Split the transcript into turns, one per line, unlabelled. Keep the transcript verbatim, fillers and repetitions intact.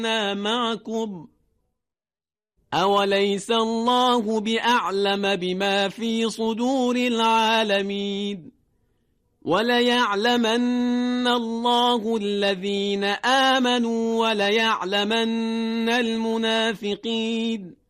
معكم أوليس الله بأعلم بما في صدور العالمين وليعلمن الله الذين آمنوا وليعلمن المنافقين